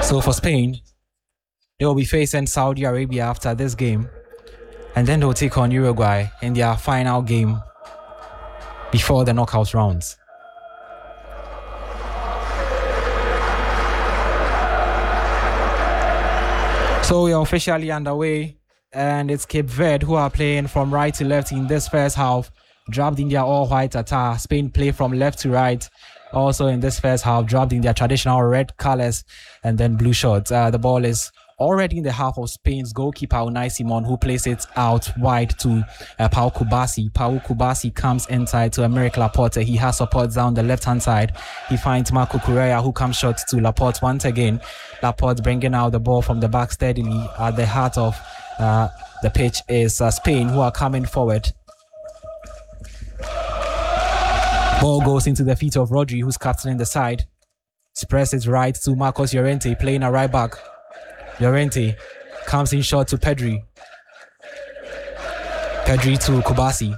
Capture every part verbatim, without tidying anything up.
So for Spain, they will be facing Saudi Arabia after this game, and then they'll take on Uruguay in their final game before the knockout rounds. So we are officially underway, and it's Cape Verde who are playing from right to left in this first half, dropped in their all-white attire. Spain play from left to right, also in this first half, dropped in their traditional red colors and then blue shorts. Uh, the ball is already in the half of Spain's goalkeeper Unai Simon, who plays it out wide to uh, Pau Kubasi. Pau Kubasi comes inside to Aymeric Laporte. He has support down the left-hand side. He finds Marco Correa, who comes short to Laporte once again. Laporte bringing out the ball from the back steadily. At the heart of uh, the pitch is uh, Spain, who are coming forward. Ball goes into the feet of Rodri, who's captaining the side. Spreads it right to Marcos Llorente, playing a right back. Llorente comes in short to Pedri. Pedri to Kubasi.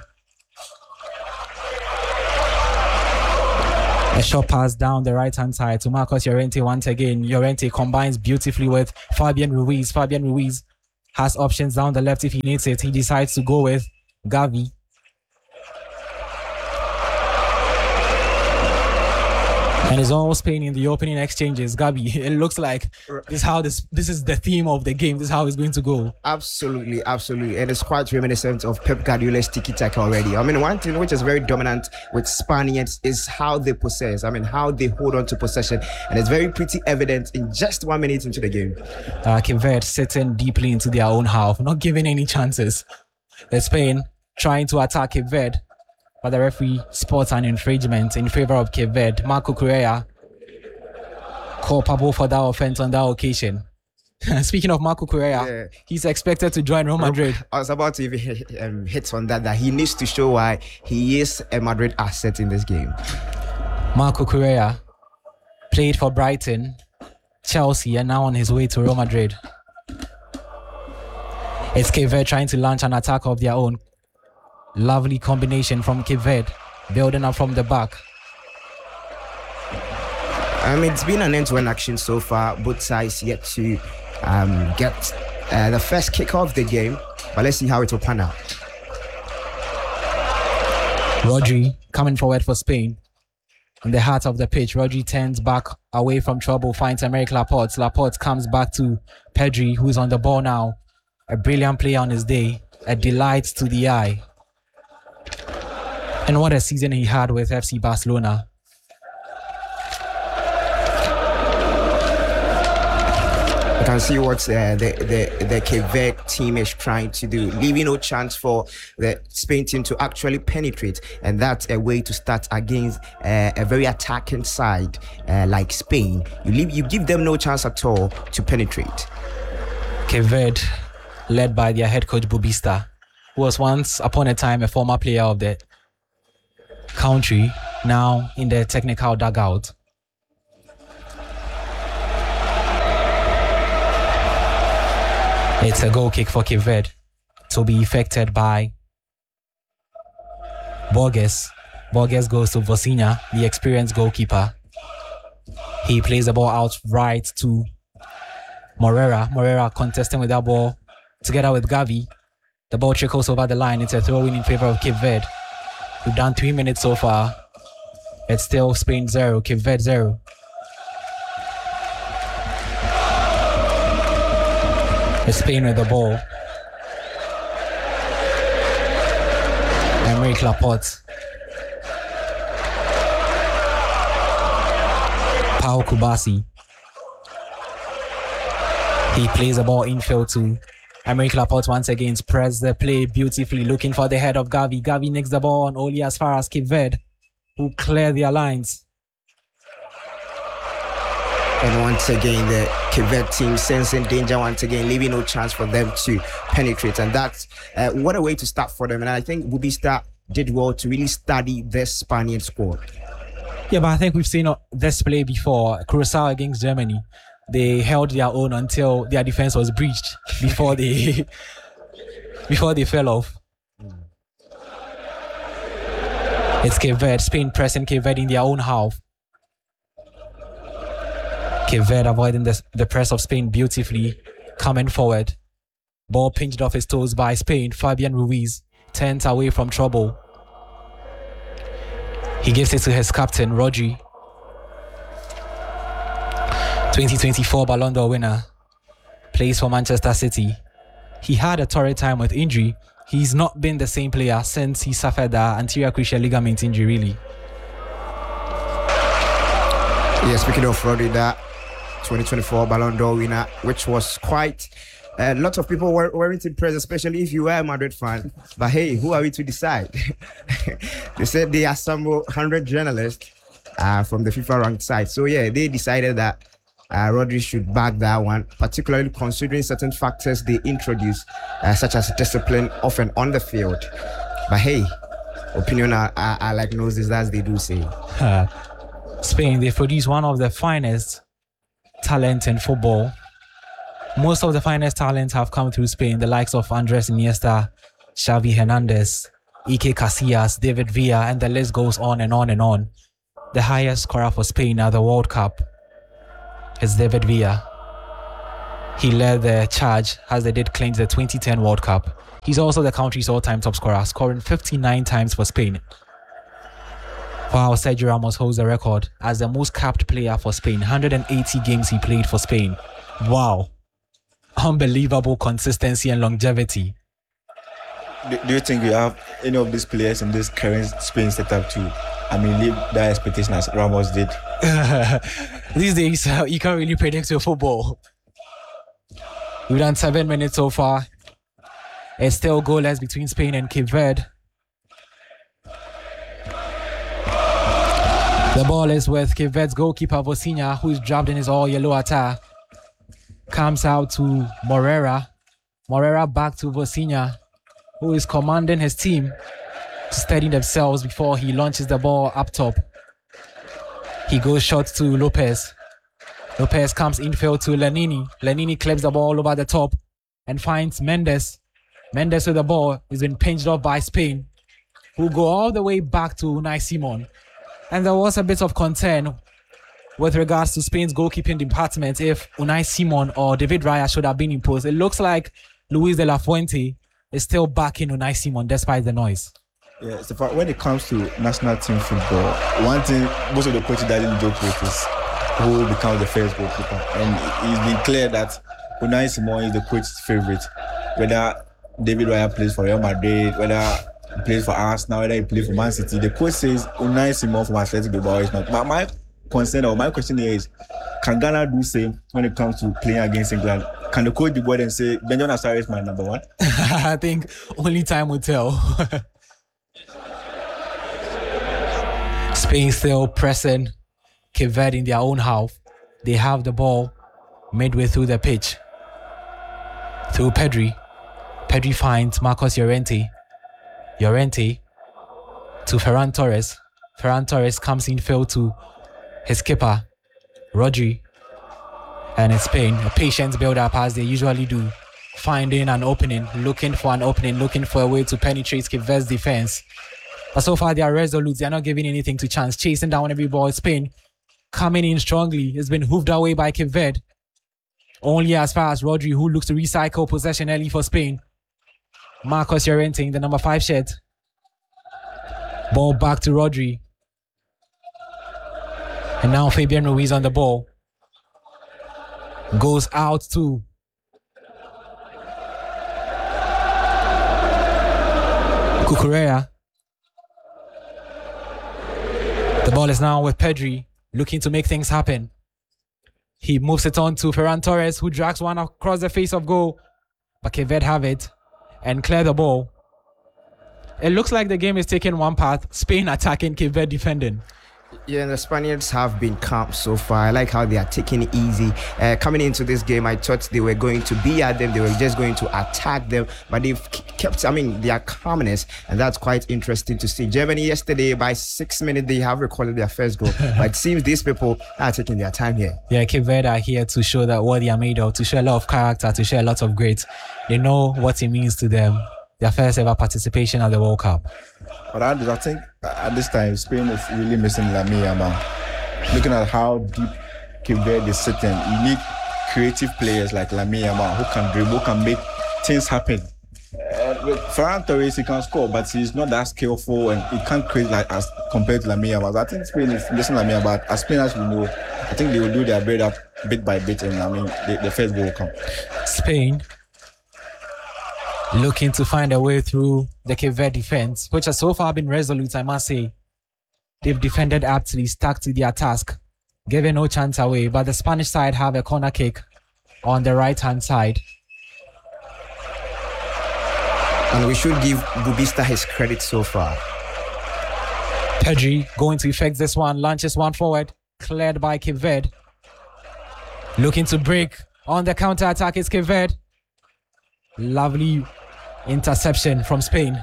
A short pass down the right-hand side to Marcos Llorente once again. Llorente combines beautifully with Fabian Ruiz. Fabian Ruiz has options down the left if he needs it. He decides to go with Gavi. And it's all Spain in the opening exchanges. Gabi, it looks like this is how this this is the theme of the game. This is how it's going to go. Absolutely, absolutely. And it's quite reminiscent of Pep Guardiola's tiki-taka already. I mean, one thing which is very dominant with Spaniards is how they possess. I mean, how they hold on to possession. And it's very pretty evident in just one minute into the game. Uh, Cape Verde sitting deeply into their own half, not giving any chances. The Spain trying to attack Cape Verde, but the referee spots an infringement in favor of Cape Verde. Marco Correa culpable for that offense on that occasion. Speaking of Marco Correa, yeah. He's expected to join Real Madrid. I was about to even hit, um, hit on that, that he needs to show why he is a Madrid asset in this game. Marco Correa played for Brighton, Chelsea, and now on his way to Real Madrid. It's Cape Verde trying to launch an attack of their own. Lovely combination from Cape Verde, building up from the back. Um, it's been an end-to-end action so far. Both sides yet to um, get uh, the first kick of the game, but let's see how it will pan out. Rodri coming forward for Spain. In the heart of the pitch, Rodri turns back away from trouble, finds Aymeric Laporte. Laporte comes back to Pedri, who's on the ball now. A brilliant play on his day, a delight to the eye. And what a season he had with F C Barcelona. You can see what uh, the, the, the Cape Verde team is trying to do, leaving no chance for the Spain team to actually penetrate. And that's a way to start against uh, a very attacking side uh, like Spain. You, leave, you give them no chance at all to penetrate. Cape Verde, led by their head coach Bubista, who was once upon a time a former player of the country, now in the technical dugout. It's a goal kick for Cape Verde to be effected by Borges. Borges goes to Vosinha, the experienced goalkeeper. He plays the ball out right to Morera. Morera contesting with that ball together with Gavi. The ball trickles over the line. It's a throw-in in favor of Cape Verde. We've done three minutes so far. It's still Spain zero, Cape Verde zero. It's Spain with the ball. Aymeric Laporte. Pau Kubasi. He plays the ball infield to Aymeric Laporte once again, spreads the play beautifully, looking for the head of Gavi. Gavi nicks the ball on only as far as Cape Verde, who clear their lines. And once again, the Cape Verde team sensing danger once again, leaving no chance for them to penetrate. And that's uh, what a way to start for them. And I think Bubista did well to really study this Spaniard squad. Yeah, but I think we've seen this play before. Curacao against Germany. They held their own until their defense was breached before they before they fell off. Mm. It's Cape Verde, Spain pressing Cape Verde in their own half. Cape Verde avoiding the, the press of Spain beautifully, coming forward. Ball pinched off his toes by Spain. Fabian Ruiz turns away from trouble. He gives it to his captain, Rodri. twenty twenty-four Ballon d'Or winner. Plays for Manchester City. He had a torrid time with injury. He's not been the same player since he suffered the anterior cruciate ligament injury, really. Yeah, speaking of Rodri, that twenty twenty-four Ballon d'Or winner, which was quite... A uh, lot of people were, weren't impressed, especially if you were a Madrid fan. But hey, who are we to decide? They said they assembled one hundred journalists uh, from the FIFA ranked site. So yeah, they decided that uh, Rodri should back that one, particularly considering certain factors they introduced, uh, such as discipline off and on the field. But hey, opinion are, are, are like noses, as they do say. Uh, Spain, they produce one of the finest talent in football. Most of the finest talents have come through Spain, the likes of Andres Iniesta, Xavi Hernandez, Iker Casillas, David Villa, and the list goes on and on and on. The highest scorer for Spain at the World Cup is David Villa. He led the charge as they did clinch the twenty ten World Cup. He's also the country's all-time top scorer, scoring fifty-nine times for Spain. While Sergio Ramos holds the record as the most capped player for Spain, one hundred eighty games he played for Spain. Wow. Unbelievable consistency and longevity. Do, do you think we have any of these players in this current Spain setup to, I mean, live that expectation as Ramos did? These days, uh, you can't really predict your football. We've done seven minutes so far. It's still goalless between Spain and Cape Verde. The ball is with Cape Verde's goalkeeper Vosinha, who's dropped in his all-yellow attire. Comes out to Morera. Morera back to Vosinha, who is commanding his team to steady themselves before he launches the ball up top. He goes short to Lopez. Lopez comes infield to Lanini. Lanini clips the ball over the top and finds Mendes. Mendes with the ball has been pinched off by Spain, who go all the way back to Unai Simon. And there was a bit of concern with regards to Spain's goalkeeping department if Unai Simon or David Raya should have been imposed. It looks like Luis de la Fuente is still backing Unai Simon despite the noise. Yeah, so far, when it comes to national team football, one thing most of the coaches doesn't joke with is who becomes the first goalkeeper. And it's been clear that Unai Simon is the coach's favorite. Whether David Raya plays for Real Madrid, whether he plays for Arsenal, whether he plays for Man City, the coach says Unai Simon from Athletic Bilbao is not. But my concern or my question here is, can Ghana do same when it comes to playing against England? Can the coach be bored and say Benjamin Asare is my number one? I think only time will tell. Spain still pressing Cape Verde in their own half. They have the ball midway through the pitch. Through Pedri. Pedri finds Marcos Llorente. Llorente to Ferran Torres. Ferran Torres comes in field to his skipper, Rodri. And in Spain, a patient build-up as they usually do. Finding an opening, looking for an opening, looking for a way to penetrate Cape Verde's defense. But so far, they are resolute. They are not giving anything to chance. Chasing down every ball. Spain coming in strongly. It's been hoofed away by Cape Verde. Only as far as Rodri, who looks to recycle possession early for Spain. Marcos Llorente in the number five shirt. Ball back to Rodri. And now Fabian Ruiz on the ball. Goes out to Cucurella. The ball is now with Pedri, looking to make things happen. He moves it on to Ferran Torres, who drags one across the face of goal. But Cape Verde have it and clear the ball. It looks like the game is taking one path. Spain attacking, Cape Verde defending. Yeah, the Spaniards have been calm so far. I like how they are taking it easy. Uh, coming into this game, I thought they were going to be at them. They were just going to attack them. But they've kept, I mean, their calmness. And that's quite interesting to see. Germany yesterday, by six minutes, they have recorded their first goal. But it seems these people are taking their time here. Yeah, Cape Verde are here to show that what they are made of, to show a lot of character, to show a lot of grit. They know what it means to them. Their first ever participation at the World Cup. But I think at this time, Spain is really missing Lamine Yamal. Looking at how deep Cape Verde is sitting, you need creative players like Lamine Yamal who can dribble, who can make things happen. Uh, with Ferran Torres, he can score, but he's not that skillful and he can't create like as compared to Lamine Yamal. I think Spain is listening to Lamine Yamal, but as Spain as we know, I think they will do their bit up bit by bit, and I mean the, the first goal will come. Spain looking to find a way through the Cape Verde defense, which has so far been resolute, I must say. They've defended aptly, stuck to their task, giving no chance away, but the Spanish side have a corner kick on the right-hand side. And we should give Bubista his credit so far. Pedri going to effect this one, launches one forward, cleared by Cape Verde. Looking to break on the counter-attack is Cape Verde. Lovely interception from Spain.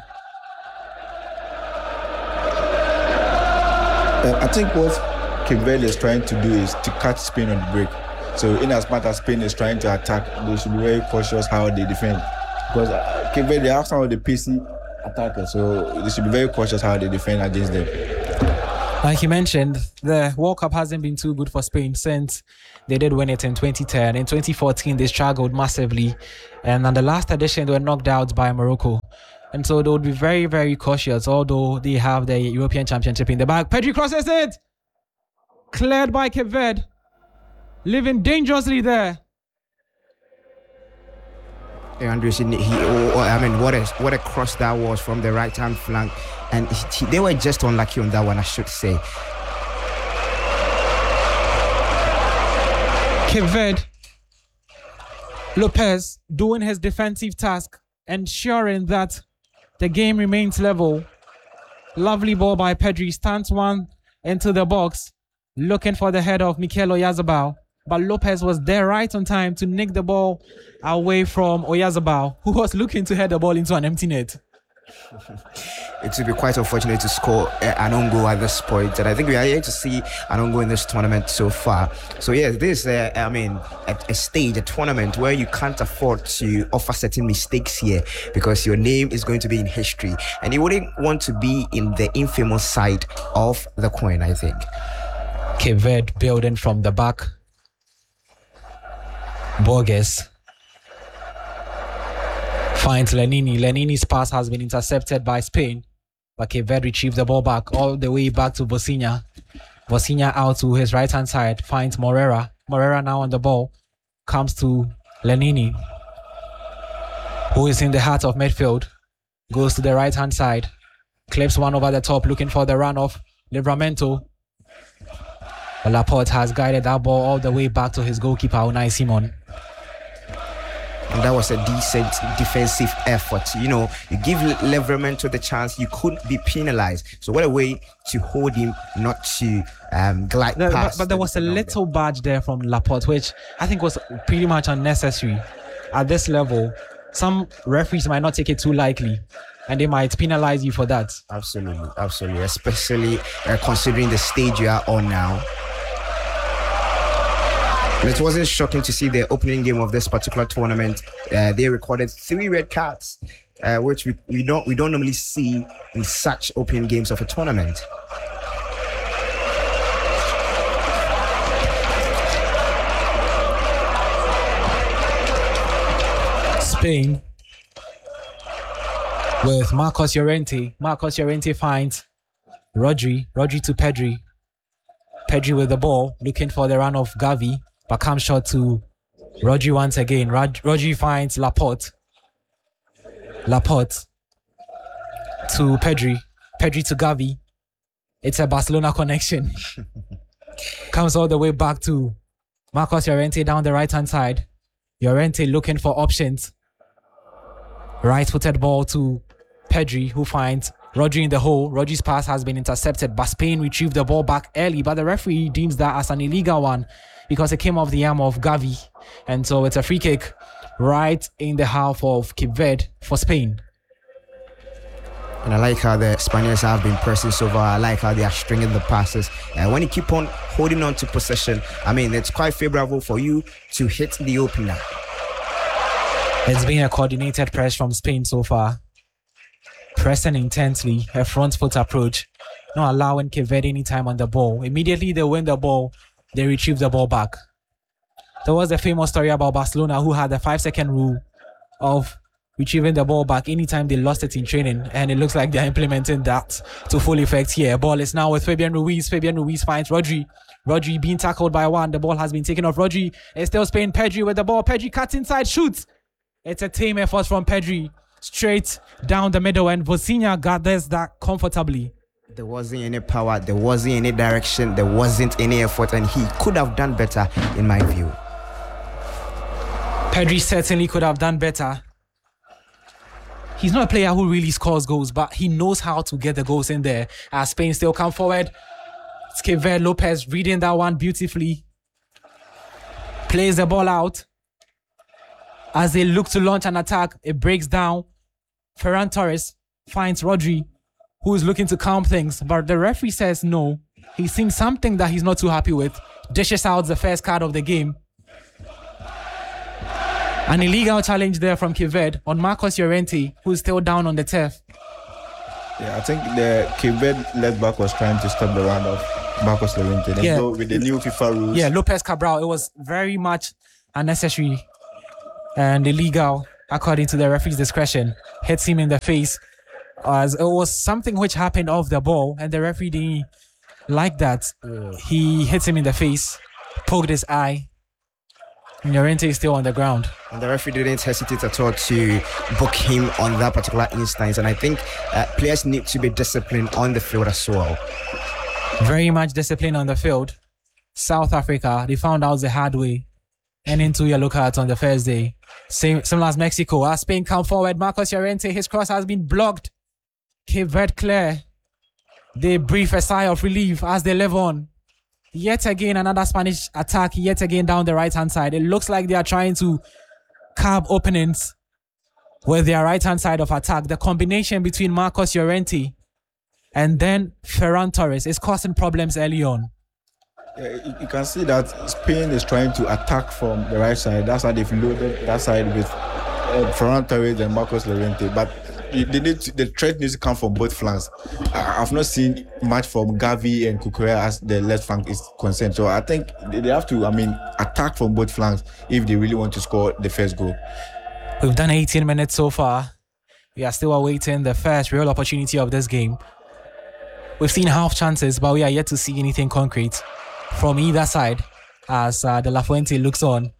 Uh, I think what Cape Verde is trying to do is to catch Spain on the break. So in as much as Spain is trying to attack, they should be very cautious how they defend. Because uh, Cape Verde, they have some of the pacey attackers, so they should be very cautious how they defend against them. Like you mentioned, the World Cup hasn't been too good for Spain since they did win it in twenty ten. In twenty fourteen, they struggled massively. And on the last edition, they were knocked out by Morocco. And so they would be very, very cautious, although they have the European Championship in the bag. Pedri crosses it! Cleared by Cape Verde. Living dangerously there. Andres, he, oh, I mean, what a what a cross that was from the right hand flank, and he, they were just unlucky on that one, I should say. Cape Verde, Lopez doing his defensive task, ensuring that the game remains level. Lovely ball by Pedri, stands one into the box, looking for the head of Mikel Oyarzabal. But Lopez was there right on time to nick the ball away from Oyarzabal, who was looking to head the ball into an empty net. It would be quite unfortunate to score uh, an own goal at this point, and I think we are here to see an own goal in this tournament so far. So yes, this uh, I mean a, a stage, a tournament where you can't afford to offer certain mistakes here, because your name is going to be in history, and you wouldn't want to be in the infamous side of the coin, I think. Cape Verde building from the back. Borges finds Lenini. Lenini's pass has been intercepted by Spain, but Cape Verde retrieved the ball back all the way back to Vosinha. Vosinha out to his right hand side, finds Morera. Morera now on the ball, comes to Lenini, who is in the heart of midfield, goes to the right hand side, clips one over the top, looking for the run of Livramento. But Laporte has guided that ball all the way back to his goalkeeper, Unai Simon. And that was a decent defensive effort. You know, you give Livramento the chance, you couldn't be penalized. So what a way to hold him not to um, glide the, past. But, but there was a little badge there from Laporte, which I think was pretty much unnecessary. At this level, some referees might not take it too lightly, and they might penalize you for that. Absolutely, absolutely. Especially uh, considering the stage you are on now. And it wasn't shocking to see the opening game of this particular tournament. Uh, they recorded three red cards, uh, which we, we don't we don't normally see in such opening games of a tournament. Spain with Marcos Llorente. Marcos Llorente finds Rodri. Rodri to Pedri. Pedri with the ball, looking for the run of Gavi. But comes short to Rodri once again. Rod- Rodri finds Laporte. Laporte to Pedri. Pedri to Gavi. It's a Barcelona connection. Comes all the way back to Marcos Llorente down the right-hand side. Llorente looking for options. Right-footed ball to Pedri, who finds Rodri in the hole. Rodri's pass has been intercepted, but Spain retrieved the ball back early, but the referee deems that as an illegal one because it came off the arm of Gavi. And so it's a free kick right in the half of Cape Verde for Spain. And I like how the Spaniards have been pressing so far. I like how they are stringing the passes. And when you keep on holding on to possession, I mean, it's quite favorable for you to hit the opener. It's been a coordinated press from Spain so far. Pressing intensely, a front foot approach, not allowing Cape Verde any time on the ball. Immediately they win the ball, they retrieve the ball back. There was a famous story about Barcelona who had the five-second rule of retrieving the ball back anytime they lost it in training, and it looks like they're implementing that to full effect here. Ball is now with Fabian Ruiz. Fabian Ruiz finds Rodri. Rodri being tackled by one. The ball has been taken off. Rodri is still Spain. Pedri with the ball. Pedri cuts inside, shoots. It's a team effort from Pedri. Straight down the middle, and Vozinha gathers that comfortably. There wasn't any power, there wasn't any direction, there wasn't any effort, and he could have done better in my view. Pedri certainly could have done better. He's not a player who really scores goals, but he knows how to get the goals in there. As Spain still come forward. It's Cape Verde. Lopez reading that one beautifully. Plays the ball out. As they look to launch an attack, it breaks down. Ferran Torres finds Rodri, who is looking to calm things, but the referee says no. He's seen something that he's not too happy with. Dishes out the first card of the game. An illegal challenge there from Cape Verde on Marcos Llorente, who's still down on the turf. Yeah, I think the Cape Verde left back was trying to stop the run of Marcos Llorente. There's Yeah. no, with the new FIFA rules. Yeah, Lopez Cabral, it was very much unnecessary and illegal according to the referee's discretion. Hits him in the face. As it was something which happened off the ball, and the referee didn't like that. Yeah. He hits him in the face, poked his eye. Llorente is still on the ground. And the referee didn't hesitate at all to book him on that particular instance. And I think uh, players need to be disciplined on the field as well. Very much discipline on the field. South Africa, they found out the hard way. And into yellow cards on the first day. Same, similar as Mexico. As Spain come forward, Marcos Llorente, his cross has been blocked. Cape Verde clear. They breathe a sigh of relief as they live on. Yet again, another Spanish attack, yet again down the right-hand side. It looks like they are trying to carve openings with their right-hand side of attack. The combination between Marcos Llorente and then Ferran Torres is causing problems early on. Yeah, you, you can see that Spain is trying to attack from the right side. That's why they've loaded that side with uh, Ferran Torres and Marcos Llorente. But they need to, the threat needs to come from both flanks. I, I've not seen much from Gavi and Cucurella as the left flank is concerned. So I think they have to, I mean, attack from both flanks if they really want to score the first goal. We've done eighteen minutes so far. We are still awaiting the first real opportunity of this game. We've seen half chances, but we are yet to see anything concrete from either side as uh, De La Fuente looks on.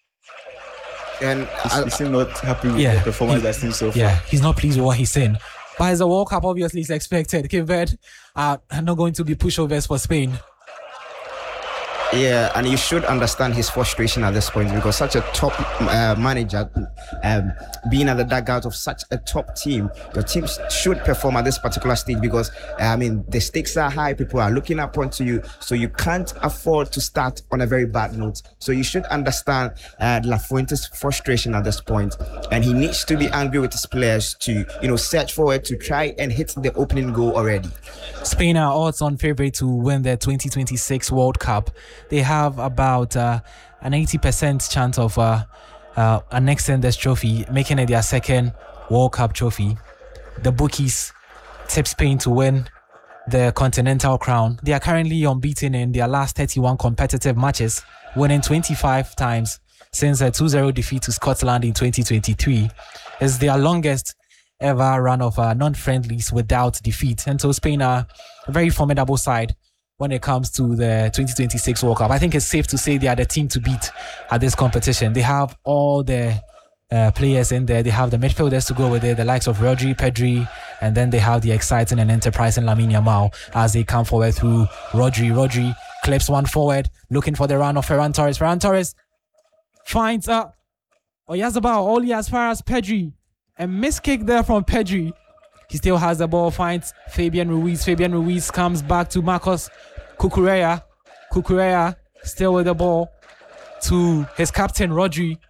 And He's, he's still not happy with Yeah, the performance he- that's seen so far. Yeah, he's not pleased with what he's saying. But as the World Cup obviously is expected, Cape Verde are not going to be pushovers for Spain. Yeah, and you should understand his frustration at this point, because such a top uh, manager, um, being at the dugout of such a top team, your team should perform at this particular stage, because uh, I mean the stakes are high. People are looking up onto you, so you can't afford to start on a very bad note. So you should understand uh, La Fuente's frustration at this point, and he needs to be angry with his players to, you know, search forward to try and hit the opening goal already. Spain are odds-on favorite to win the twenty twenty-six World Cup. They have about uh, an eighty percent chance of uh, uh, annexing this trophy, making it their second World Cup trophy. The bookies tip Spain to win the Continental crown. They are currently unbeaten in their last thirty-one competitive matches, winning twenty-five times since a two zero defeat to Scotland in twenty twenty-three. It's their longest ever run of uh, non-friendlies without defeat. And so Spain are a very formidable side when it comes to the twenty twenty-six World Cup. I think it's safe to say they are the team to beat at this competition. They have all the uh, players in there. They have the midfielders to go with it, the likes of Rodri, Pedri, and then they have the exciting and enterprising Lamine Yamal as they come forward through Rodri. Rodri clips one forward, looking for the run of Ferran Torres. Ferran Torres finds uh, Oyarzabal only as far as Pedri. A miss kick there from Pedri. He still has the ball, finds Fabian Ruiz. Fabian Ruiz comes back to Marcos Cucurella. Cucurella still with the ball to his captain, Rodri.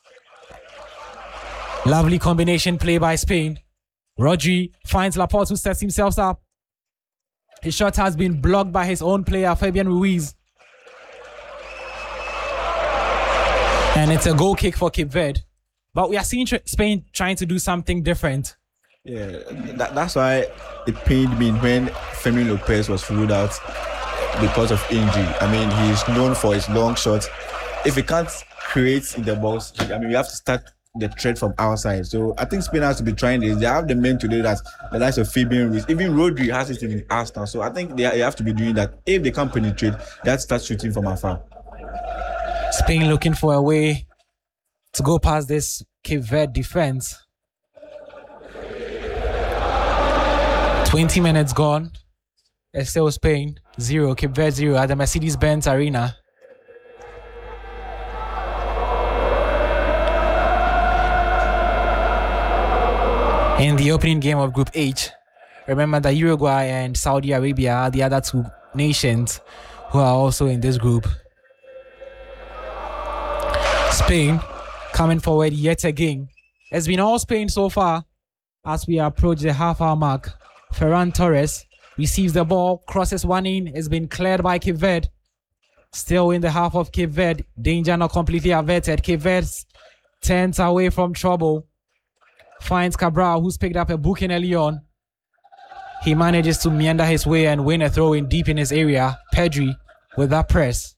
Lovely combination play by Spain. Rodri finds Laporte, who sets himself up. His shot has been blocked by his own player, Fabian Ruiz. And it's a goal kick for Cape Verde. But we are seeing tr- Spain trying to do something different. Yeah, that, that's why it pained me when Fermin Lopez was ruled out. because of injury. I mean, he's known for his long shots. If he can't create in the box, I mean, we have to start the threat from outside. So I think Spain has to be trying this. They have the men to do that. The likes of Fabian Ruiz, even Rodri has it in Arsenal. So I think they, they have to be doing that. If they can't penetrate, they have to start shooting from afar. Spain looking for a way to go past this Cape Verde defense. twenty minutes gone. It's still Spain zero, Cape Verde zero at the Mercedes-Benz Arena. In the opening game of Group H, remember that Uruguay and Saudi Arabia are the other two nations who are also in this group. Spain coming forward yet again. It's been all Spain so far as we approach the half-hour mark. Ferran Torres receives the ball, crosses one in, it's been cleared by Cape Verde. Still in the half of Cape Verde, danger not completely averted. Cape Verde turns away from trouble. Finds Cabral, who's picked up a booking early on. He manages to meander his way and win a throw in deep in his area. Pedri with that press.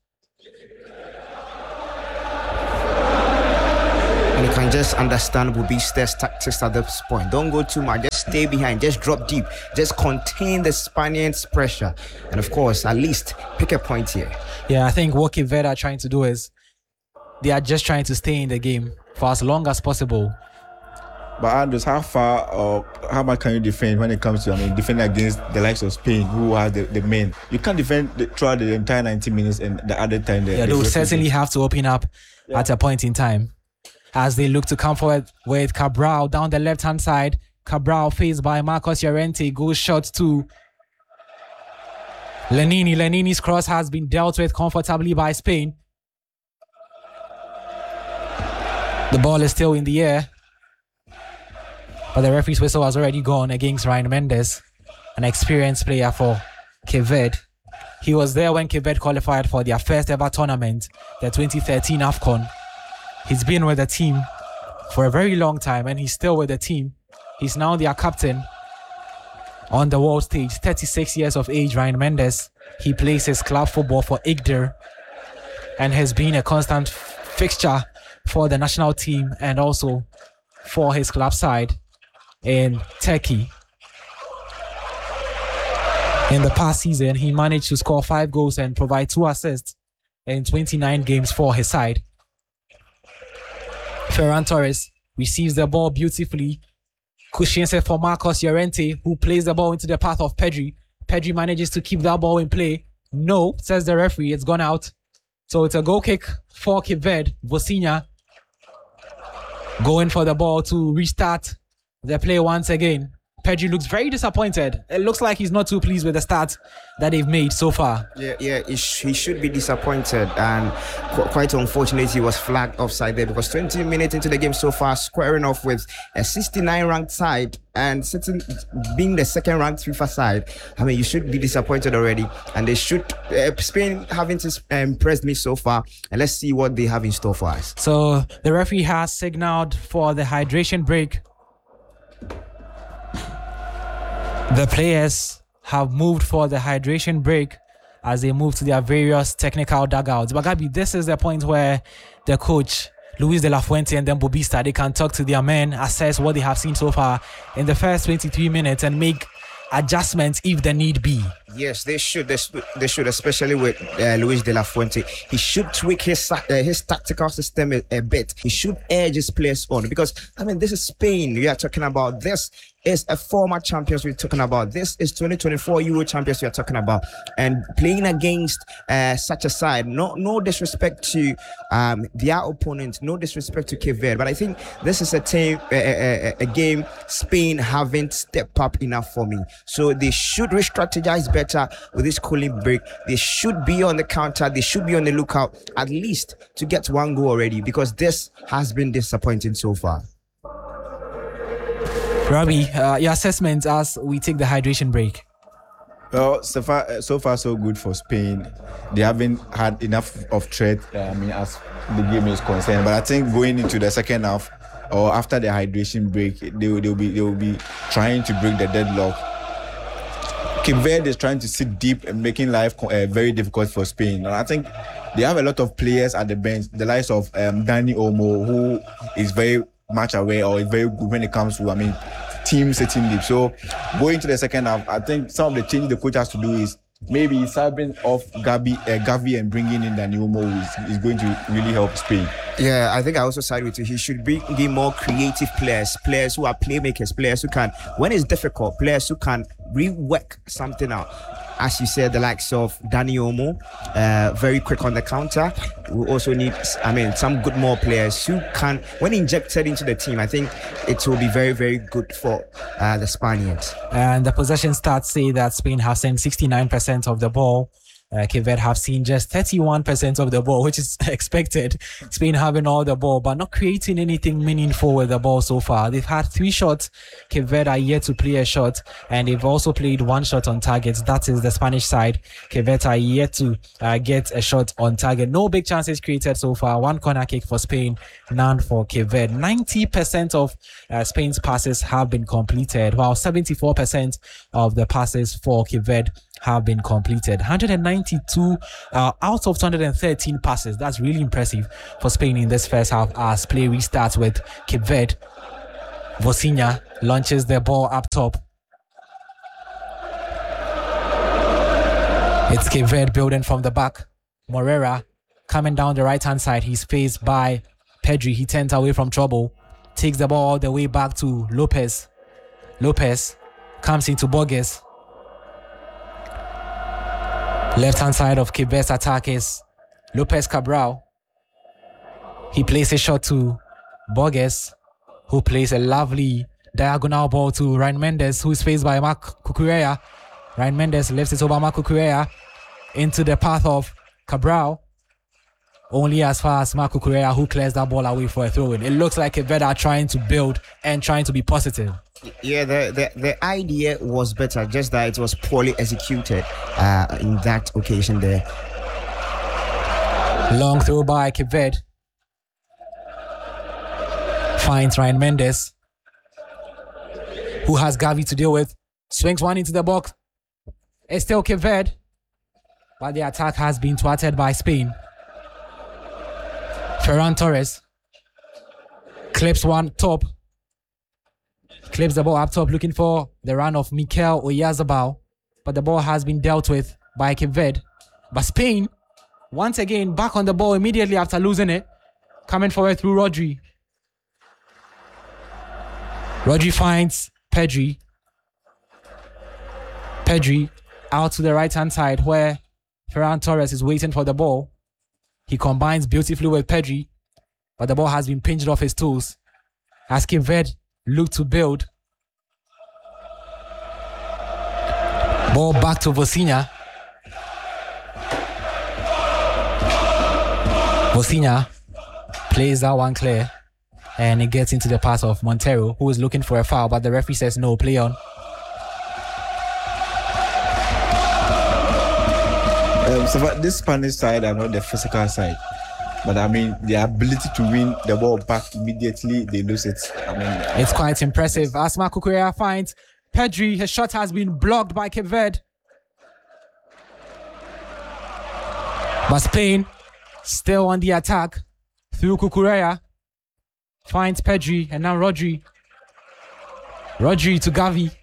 And you can just understand Bubista's tactics at this point. Don't go too much. Just stay behind. Just drop deep. Just contain the Spaniards' pressure. And of course, at least pick a point here. Yeah, I think what Cape Verde are trying to do is they are just trying to stay in the game for as long as possible. But Andres, how far or how much can you defend when it comes to, I mean, defending against the likes of Spain, who are the, the men? You can't defend the, throughout the entire ninety minutes and the other time. The, yeah, they will certainly have to open up yeah. at a point in time as they look to come forward with Cabral down the left-hand side. Cabral faced by Marcos Llorente, goes shot to Lenini. Lenini's cross has been dealt with comfortably by Spain. The ball is still in the air, but the referee's whistle has already gone against Ryan Mendes, an experienced player for Cape Verde. He was there when Cape Verde qualified for their first ever tournament, the twenty thirteen AFCON. He's been with the team for a very long time and he's still with the team. He's now their captain on the world stage. thirty-six years of age, Ryan Mendes. He plays his club football for Igdir and has been a constant f- fixture for the national team and also for his club side in Turkey. In the past season, he managed to score five goals and provide two assists in twenty-nine games for his side. Ferran Torres receives the ball beautifully. Cushions it for Marcos Llorente, who plays the ball into the path of Pedri. Pedri manages to keep that ball in play. No, says the referee, it's gone out. So it's a goal kick for Cape Verde. Vosinha going for the ball to restart the play once again. Pedri looks very disappointed. It looks like he's not too pleased with the start that they've made so far. Yeah, yeah, he, sh- he should be disappointed, and qu- quite unfortunate he was flagged offside there because twenty minutes into the game so far, squaring off with a sixty-nine ranked side and sitting, being the second ranked FIFA side. I mean, you should be disappointed already, and they should. Uh, Spain haven't impressed me so far, and let's see what they have in store for us. So the referee has signaled for the hydration break. The players have moved for the hydration break as they move to their various technical dugouts. But Gabi, this is the point where the coach, Luis de la Fuente and then Bobista, they can talk to their men, assess what they have seen so far in the first twenty-three minutes and make adjustments if the need be. Yes, they should. They, they should, especially with uh, Luis de la Fuente. He should tweak his uh, his tactical system a, a bit. He should edge his players on because, I mean, this is Spain we are talking about. This is a former champions we're talking about. This is twenty twenty-four Euro champions we're talking about. And playing against uh, such a side, no no disrespect to um, their opponent, no disrespect to Cape Verde, but I think this is a, team, a, a, a game Spain haven't stepped up enough for me. So they should re-strategize better with this cooling break. They should be on the counter. They should be on the lookout at least to get one goal already because this has been disappointing so far. Robbie, uh, your assessment as we take the hydration break. Well, so far, so far, so good for Spain. They haven't had enough of threat. Uh, I mean, as the game is concerned. But I think going into the second half or after the hydration break, they will, they will be they will be trying to break the deadlock. Cape Verde is trying to sit deep and making life uh, very difficult for Spain. And I think they have a lot of players at the bench, the likes of um, Dani Olmo, who is very much aware or is very good when it comes to, I mean, team sitting deep. So going to the second half, I think some of the changes the coach has to do is maybe subbing off Gavi, uh, Gavi and bringing in Dani Olmo is, is going to really help Spain. Yeah, I think I also side with you. He should bring in more creative players, players who are playmakers, players who can, when it's difficult, players who can rework something out. As you said, the likes of Dani Olmo, uh, very quick on the counter. We also need, I mean, some good more players who can, when injected into the team, I think it will be very, very good for uh, the Spaniards. And the possession stats say that Spain have sent sixty-nine percent of the ball. Uh, Cape Verde have seen just thirty-one percent of the ball, which is expected. Spain having all the ball, but not creating anything meaningful with the ball so far. They've had three shots. Cape Verde are yet to play a shot, and they've also played one shot on target. That is the Spanish side. Cape Verde are yet to uh, get a shot on target. No big chances created so far. One corner kick for Spain, none for Cape Verde. ninety percent of uh, Spain's passes have been completed, while seventy-four percent of the passes for Cape Verde have been completed. one hundred ninety-two uh, out of two hundred thirteen passes. That's really impressive for Spain in this first half as play restarts with Cape Verde. Vosinha launches the ball up top. It's Cape Verde building from the back. Moreira coming down the right hand side. He's faced by Pedri. He turns away from trouble. Takes the ball all the way back to Lopez. Lopez comes into Borges. Left hand side of Cape Verde's attack is Lopez Cabral. He plays a shot to Borges, who plays a lovely diagonal ball to Ryan Mendes, who is faced by Marc Cucurella. Ryan Mendes lifts it over Marc Cucurella into the path of Cabral. Only as far as Marc Cucurella, who clears that ball away for a throw-in. It looks like Cape Verde are trying to build and trying to be positive. Yeah, the, the, the idea was better, just that it was poorly executed uh, in that occasion there. Long throw by Cape Verde. Finds Ryan Mendes, who has Gavi to deal with. Swings one into the box. It's still Cape Verde, but the attack has been thwarted by Spain. Ferran Torres clips one top. Clips the ball up top, looking for the run of Mikel Oyarzabal, but the ball has been dealt with by Cape Verde. But Spain, once again, back on the ball immediately after losing it, coming forward through Rodri. Rodri finds Pedri. Pedri out to the right-hand side where Ferran Torres is waiting for the ball. He combines beautifully with Pedri, but the ball has been pinched off his toes as Cape Verde look to build. Ball back to Vosinha. Vosinha plays that one clear, and it gets into the pass of Montero, who is looking for a foul, but the referee says no, play on. Um, so this Spanish side are not the physical side, but I mean the ability to win the ball back immediately they lose it. I mean, it's quite impressive. As Marc Cucurella finds Pedri, his shot has been blocked by Cape Verde. But Spain still on the attack through Cucurella. Finds Pedri and now Rodri. Rodri to Gavi.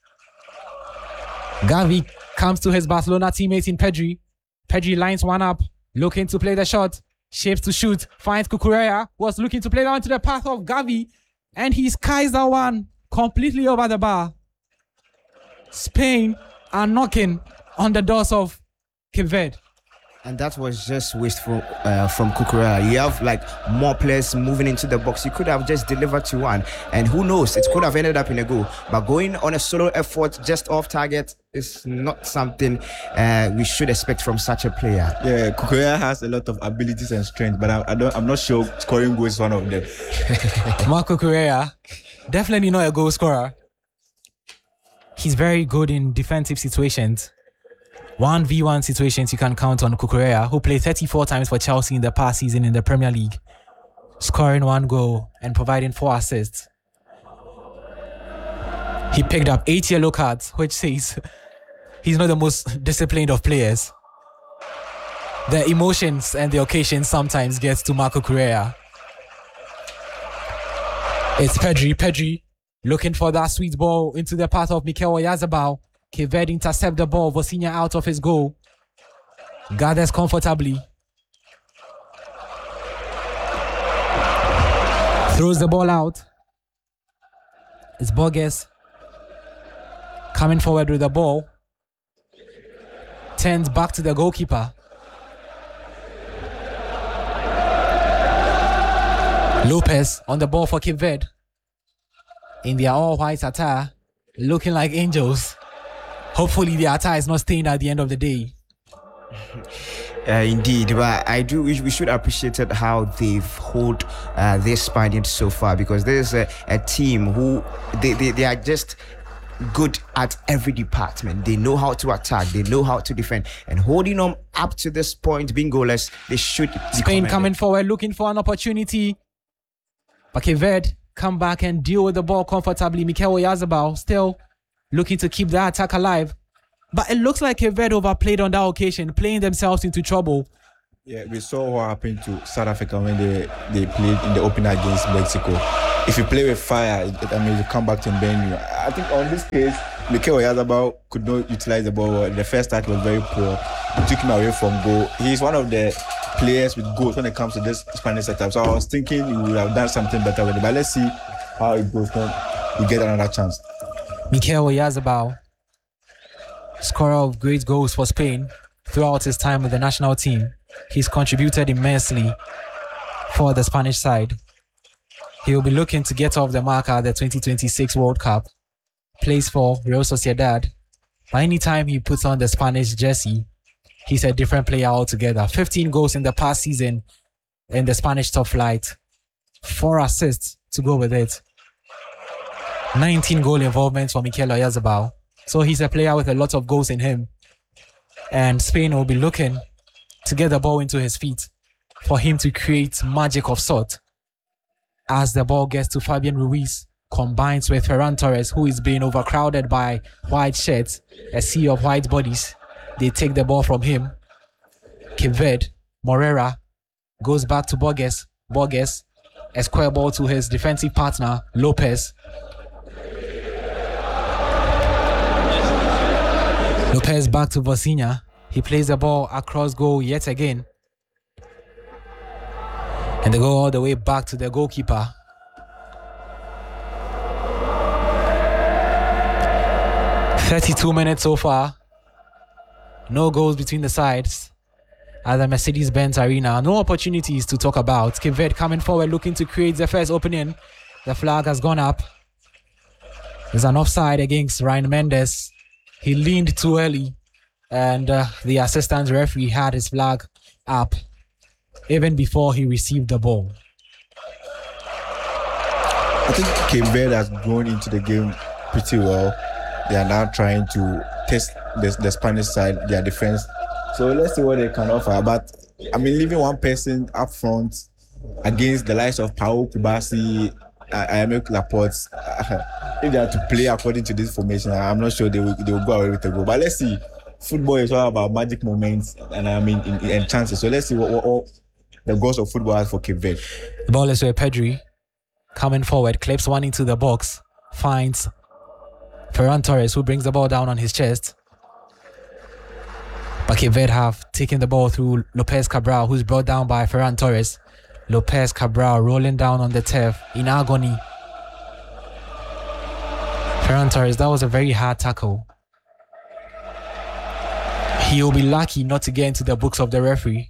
Gavi comes to his Barcelona teammate in Pedri. Pedri lines one up, looking to play the shot. Shapes to shoot, finds Cucurella, was looking to play down to the path of Gavi, and he skies that one completely over the bar. Spain are knocking on the doors of Cape Verde. And that was just wasteful uh, from Cucurella. You have like more players moving into the box. You could have just delivered to one, and who knows, it could have ended up in a goal. But going on a solo effort just off target is not something uh, we should expect from such a player. Yeah, Cucurella has a lot of abilities and strength, but I, I don't. I'm not sure scoring goals is one of them. Marc Cucurella, definitely not a goal scorer. He's very good in defensive situations. one v one situations you can count on Cucurella, who played thirty-four times for Chelsea in the past season in the Premier League, scoring one goal and providing four assists. He picked up eight yellow cards, which says he's not the most disciplined of players. The emotions and the occasion sometimes gets to Marco Correa. It's Pedri. Pedri looking for that sweet ball into the path of Mikel Oyarzabal. Cape Verde intercept the ball. Vosinha out of his goal. Gathers comfortably. Throws the ball out. It's Borges coming forward with the ball. Turns back to the goalkeeper. Lopez on the ball for Cape Verde. In their all-white attire, looking like angels. Hopefully the attire is not stained at the end of the day. Uh, indeed, but I do wish we should appreciate it how they've held uh, their Spaniards so far, because there's a, a team who they, they, they are just good at every department. They know how to attack, they know how to defend, and holding them up to this point, being goalless, they should be Spain commended. coming forward, looking for an opportunity. But Cape Verde come back and deal with the ball comfortably. Mikel Oyarzabal still looking to keep the attack alive. But it looks like Cape Verde overplayed on that occasion, playing themselves into trouble. Yeah, we saw what happened to South Africa when they, they played in the opener against Mexico. If you play with fire, it, I mean, you come back to bend you. I think on this case, Mikel Oyarzabal could not utilize the ball. The first start was very poor. It took him away from goal. He's one of the players with goals when it comes to this Spanish setup. So I was thinking he would have done something better with it. But let's see how it goes when we get another chance. Mikel Oyarzabal, scorer of great goals for Spain throughout his time with the national team. He's contributed immensely for the Spanish side. He will be looking to get off the mark at the twenty twenty-six World Cup. Plays for Real Sociedad. But anytime he puts on the Spanish jersey, he's a different player altogether. fifteen goals in the past season in the Spanish top flight. Four assists to go with it. nineteen goal involvements for Mikel Oyarzabal. So he's a player with a lot of goals in him. And Spain will be looking to get the ball into his feet for him to create magic of sort. As the ball gets to Fabian Ruiz, combines with Ferran Torres, who is being overcrowded by white shirts, a sea of white bodies. They take the ball from him. Cape Verde, Morera goes back to Borges. Borges, a square ball to his defensive partner, Lopez. Lopez back to Vosinha. He plays the ball across goal yet again. And they go all the way back to the goalkeeper. thirty-two minutes so far. No goals between the sides at the Mercedes-Benz Arena. No opportunities to talk about. Cape Verde coming forward looking to create the first opening. The flag has gone up. There's an offside against Ryan Mendes. He leaned too early and uh, the assistant referee had his flag up even before he received the ball. I think Cape Verde has grown into the game pretty well. They are now trying to test the, the Spanish side, their defense. So let's see what they can offer. But I mean, leaving one person up front against the likes of Pau Kubasi, uh, Aymeric Laporte, uh, if they are to play according to this formation, I'm not sure they will, they will go away with the goal. But let's see. Football is all about magic moments and I mean in, in, in chances. So let's see what, what, what the goals of football has for Cape Verde. The ball is with Pedri. Coming forward, clips one into the box, finds Ferran Torres, who brings the ball down on his chest. But Cape Verde have taken the ball through Lopez Cabral, who's brought down by Ferran Torres. Lopez Cabral rolling down on the turf in agony. Ferran Torres, that was a very hard tackle. He'll be lucky not to get into the books of the referee.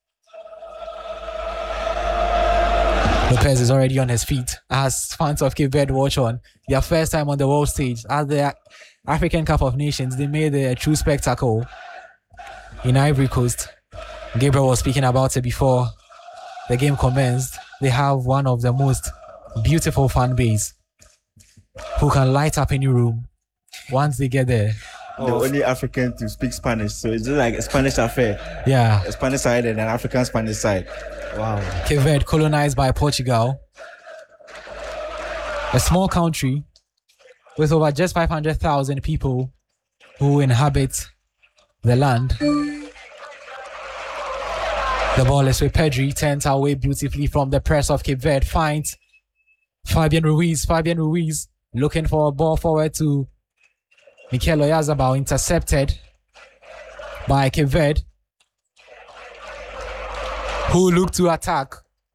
Lopez is already on his feet as fans of Cape Verde watch on. Their first time on the world stage at the African Cup of Nations. They made a true spectacle in Ivory Coast. Gabriel was speaking about it before the game commenced. They have one of the most beautiful fan base who can light up any room once they get there. The only African to speak Spanish, so it's just like a Spanish affair. Yeah. A Spanish side and an African Spanish side. Wow. Cape Verde colonized by Portugal. A small country with over just five hundred thousand people who inhabit the land. The ball is with Pedri, turns away beautifully from the press of Cape Verde, finds Fabian Ruiz. Fabian Ruiz looking for a ball forward to Mikel Oyarzabal, intercepted by Cape Verde, who look to attack.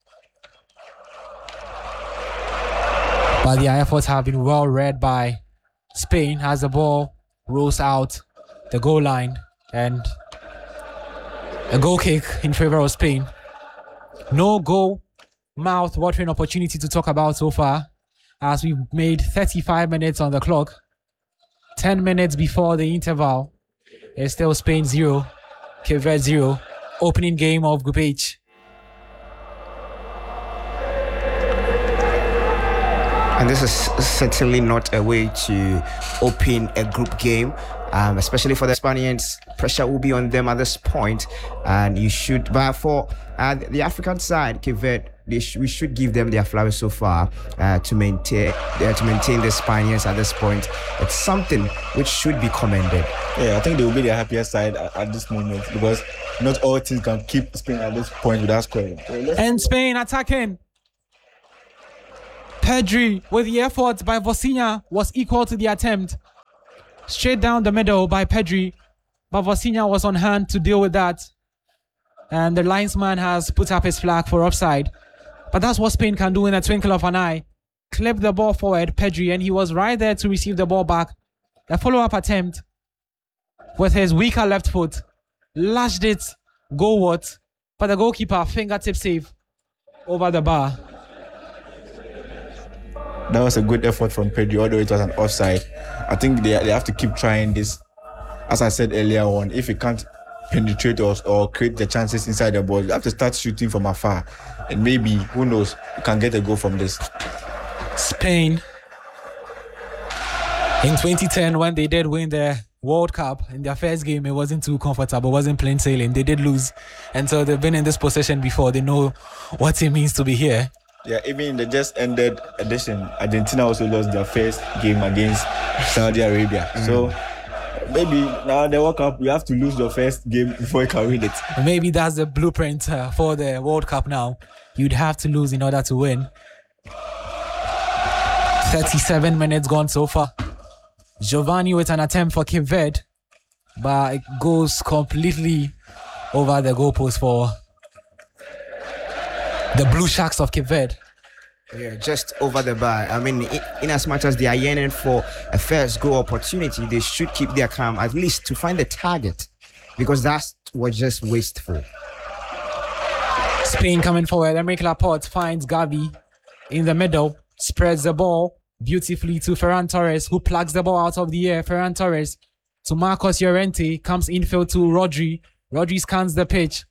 But their efforts have been well read by Spain as the ball rolls out the goal line and a goal kick in favor of Spain. No goal, mouth-watering opportunity to talk about so far, as we've made thirty-five minutes on the clock. ten minutes before the interval, it's still Spain zero, Cape Verde zero. Opening game of Group H. And this is certainly not a way to open a group game, um, especially for the Spaniards. Pressure will be on them at this point, and you should. But for uh, the African side, Cape Verde, they sh- we should give them their flowers so far uh, to maintain uh, to maintain the Spaniards at this point. It's something which should be commended. Yeah, I think they will be the happier side at, at this moment, because not all teams can keep Spain at this point without scoring. So and Spain attacking. Pedri with the effort by Vosinha was equal to the attempt. Straight down the middle by Pedri, but Vosinha was on hand to deal with that. And the linesman has put up his flag for offside. But that's what Spain can do in a twinkle of an eye. Clip the ball forward, Pedri, and he was right there to receive the ball back. A follow-up attempt with his weaker left foot. Lashed it goalwards, but the goalkeeper fingertip save over the bar. That was a good effort from Pedri, although it was an offside. I think they, they have to keep trying this. As I said earlier on, if you can't penetrate or, or create the chances inside the ball, you have to start shooting from afar. And maybe, who knows, you can get a goal from this. Spain, in twenty ten, when they did win the World Cup, in their first game, it wasn't too comfortable, wasn't plain sailing. They did lose. And so they've been in this position before. They know what it means to be here. Yeah, even in the just ended edition, Argentina also lost their first game against Saudi Arabia. Mm. So maybe now the World Cup, you have to lose your first game before you can win it. Maybe that's the blueprint uh, for the World Cup now. You'd have to lose in order to win. thirty-seven minutes gone so far. Giovanni with an attempt for Cape Verde, but it goes completely over the goalpost for the Blue Sharks of Cape Verde. Yeah, just over the bar. I mean, in, in as much as they are yearning for a first goal opportunity, they should keep their calm, at least to find the target, because that was just wasteful. Spain coming forward. Aymeric Laporte finds Gavi in the middle, spreads the ball beautifully to Ferran Torres, who plugs the ball out of the air. Ferran Torres to Marcos Llorente, comes infield to Rodri. Rodri scans the pitch.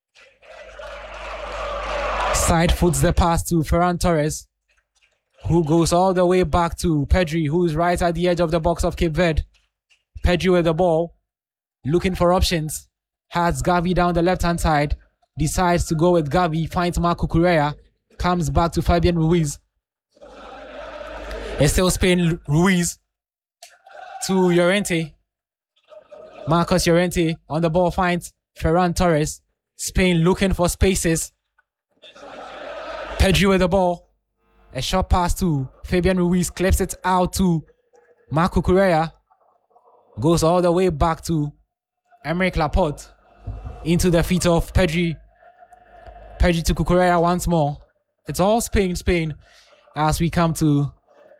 Side foots the pass to Ferran Torres, who goes all the way back to Pedri, who's right at the edge of the box of Cape Verde. Pedri with the ball, looking for options. Has Gavi down the left-hand side. Decides to go with Gavi, finds Marco Correa, comes back to Fabian Ruiz. It's still Spain. Ruiz to Llorente. Marcos Llorente on the ball finds Ferran Torres. Spain looking for spaces. Pedri with the ball. A short pass to Fabian Ruiz. Clips it out to Marco Correa. Goes all the way back to Aymeric Laporte. Into the feet of Pedri. Pedri to Cucurella once more. It's all Spain, Spain. As we come to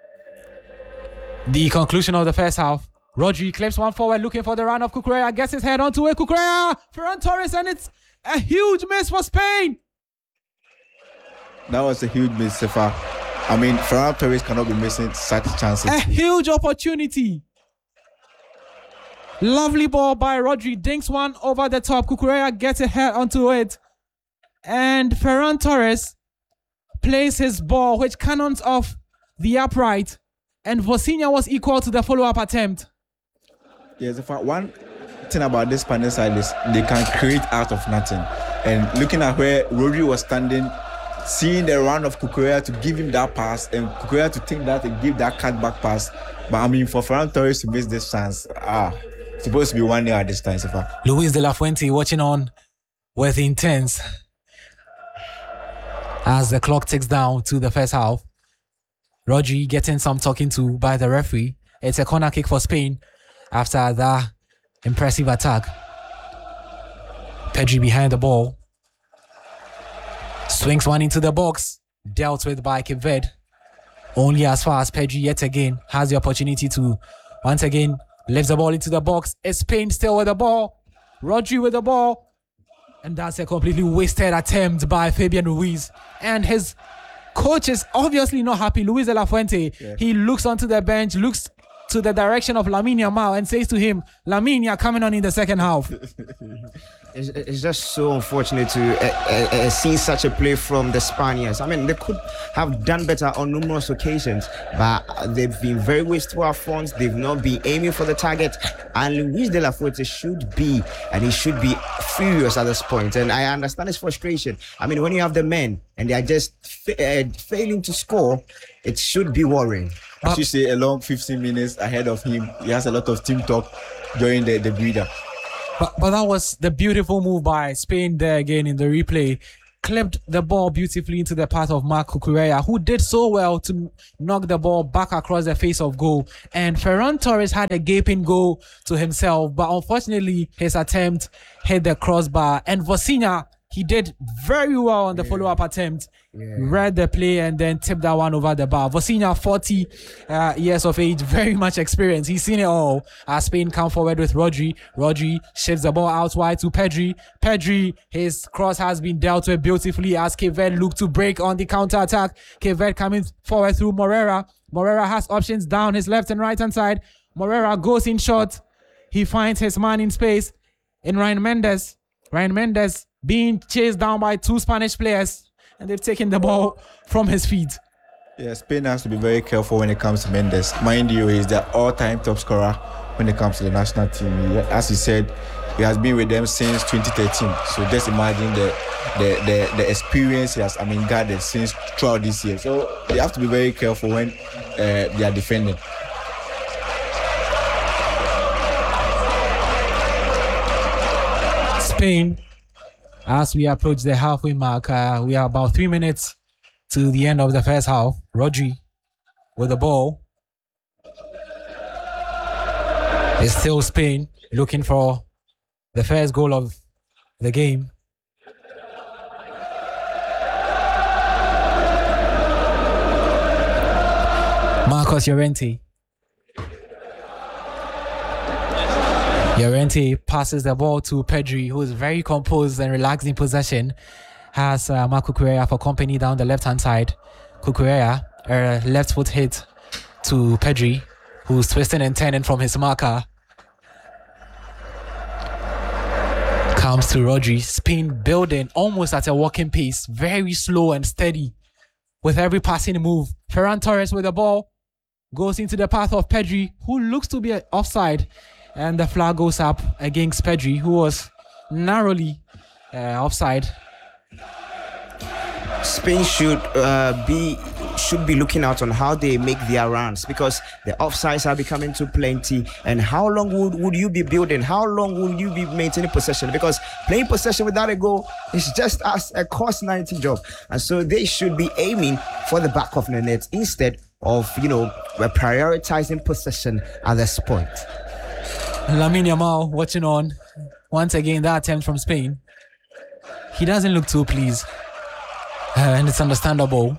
the conclusion of the first half. Rodri clips one forward, looking for the run of Cucurella. Gets his head onto it. Cucurella, Ferran Torres, and it's a huge miss for Spain. That was a huge miss, Sefa. I mean, Ferran Torres cannot be missing such chances. A huge opportunity. Lovely ball by Rodri. Dinks one over the top. Cucurella gets a head onto it. And Ferran Torres plays his ball, which cannons off the upright. And Vosinha was equal to the follow-up attempt. Yes, Sefa. One thing about this Spanish side is they can create out of nothing. And looking at where Rodri was standing, seeing the run of Cucurella to give him that pass, and Cucurella to take that and give that cutback pass. But I mean, for Ferran Torres to miss this chance, ah, supposed to be one nil at this time so far. Luis de la Fuente watching on with intense as the clock ticks down to the first half. Rodri getting some talking to by the referee. It's a corner kick for Spain after that impressive attack. Pedri behind the ball. Swings one into the box. Dealt with by Cape Verde. Only as far as Pedri yet again has the opportunity to once again lifts the ball into the box. It's Spain still with the ball. Rodri with the ball. And that's a completely wasted attempt by Fabian Ruiz. And his coach is obviously not happy. Luis de la Fuente. Yeah. He looks onto the bench, looks to the direction of Lamine Yamal and says to him, Lamine, you're coming on in the second half. It's, it's just so unfortunate to uh, uh, uh, see such a play from the Spaniards. I mean, they could have done better on numerous occasions, but they've been very wasteful at front. They've not been aiming for the target. And Luis de la Fuente should be, and he should be furious at this point. And I understand his frustration. I mean, when you have the men and they are just fa- uh, failing to score, it should be worrying. I should say a long fifteen minutes ahead of him. He has a lot of team talk during the, the breather. But, but that was the beautiful move by Spain there again in the replay. Clipped the ball beautifully into the path of Marc Cucurella, who did so well to knock the ball back across the face of goal. And Ferran Torres had a gaping goal to himself, but unfortunately his attempt hit the crossbar. And Vosinha, he did very well on the yeah. follow-up attempt. Yeah. Read the play and then tipped that one over the bar. Vosinha, forty uh, years of age, very much experience. He's seen it all. As Spain come forward with Rodri. Rodri shifts the ball out wide to Pedri. Pedri, his cross has been dealt with beautifully as Cape Verde look to break on the counter-attack. Cape Verde coming forward through Morera. Morera has options down his left and right-hand side. Morera goes in short. He finds his man in space in Ryan Mendes. Ryan Mendes being chased down by two Spanish players. And they've taken the ball from his feet. Yeah, Spain has to be very careful when it comes to Mendes. Mind you, he's the all-time top scorer when it comes to the national team. As he said, he has been with them since twenty thirteen. So just imagine the the the, the experience he has, I mean, gathered since throughout this year. So they have to be very careful when uh, they are defending. Spain. As we approach the halfway mark, uh, we are about three minutes to the end of the first half. Rodri with the ball. It's still Spain looking for the first goal of the game. Marcos Llorente. Llorente passes the ball to Pedri, who is very composed and relaxed in possession. Has uh, Marc Cucurella for company down the left-hand side. Cucurella, a left foot hit to Pedri, who's twisting and turning from his marker. Comes to Rodri. Spain building almost at a walking pace. Very slow and steady with every passing move. Ferran Torres with the ball. Goes into the path of Pedri, who looks to be offside. And the flag goes up against Pedri, who was narrowly uh, offside. Spain should uh, be should be looking out on how they make their runs, because the offsides are becoming too plenty. And how long would, would you be building? How long will you be maintaining possession? Because playing possession without a goal is just as a cost ninety job. And so they should be aiming for the back of the net instead of, you know, prioritizing possession at this point. Lamine Yamal watching on. Once again, that attempt from Spain. He doesn't look too pleased. Uh, and it's understandable.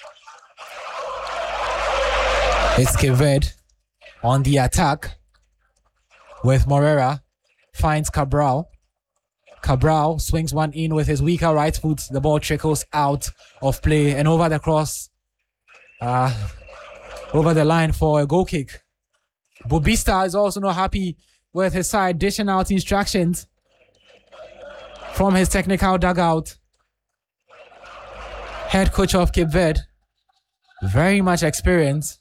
It's Cape Verde on the attack with Morera. Finds Cabral. Cabral swings one in with his weaker right foot. The ball trickles out of play and over the cross. Uh, over the line for a goal kick. Bobista is also not happy with his side, dishing out instructions from his technical dugout. Head coach of Cape Verde, very much experienced.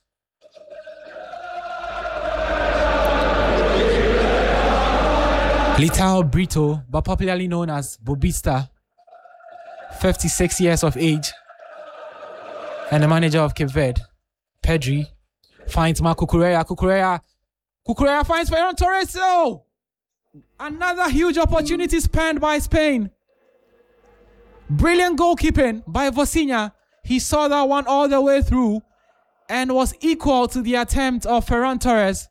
Litao Brito, but popularly known as Bobista, fifty-six years of age, and the manager of Cape Verde. Pedri finds Marc Cucurella. Cucurella, Cucurella finds Ferran Torres. Oh, Another huge opportunity spanned by Spain. Brilliant goalkeeping by Vozinha. He saw that one all the way through and was equal to the attempt of Ferran Torres.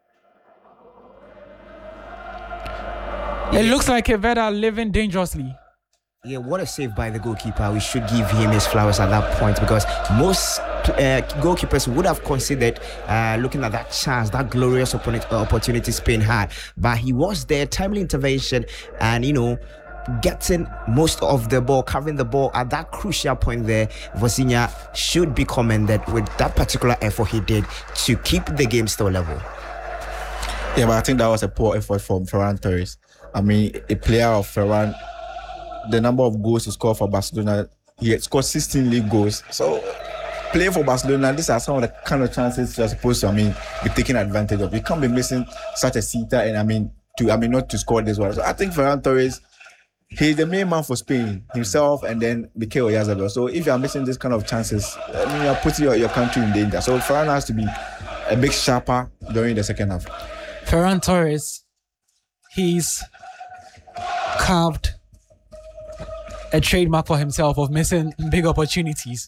It looks like Verde are living dangerously. Yeah, what a save by the goalkeeper. We should give him his flowers at that point, because most uh, goalkeepers would have considered uh, looking at that chance, that glorious opportunity Spain had. But he was there, timely intervention, and, you know, getting most of the ball, covering the ball at that crucial point there. Vozinha should be commended with that particular effort he did to keep the game still level. Yeah, but I think that was a poor effort from Ferran Torres. I mean, a player of Ferran, the number of goals he scored for Barcelona, he had scored sixteen league goals. So, playing for Barcelona, these are some of the kind of chances you're supposed to, I mean, be taking advantage of. You can't be missing such a sitter, and I mean, to I mean, not to score this one. So, I think Ferran Torres, he's the main man for Spain, himself, and then Mikel Oyarzabal. So, if you are missing this kind of chances, I mean, you're putting your, your country in danger. So, Ferran has to be a bit sharper during the second half. Ferran Torres, he's carved a trademark for himself of missing big opportunities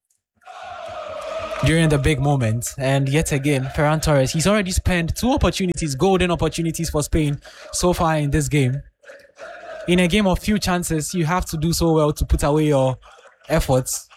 during the big moments. And yet again, Ferran Torres, he's already spent two opportunities, golden opportunities for Spain so far in this game. In a game of few chances, you have to do so well to put away your efforts.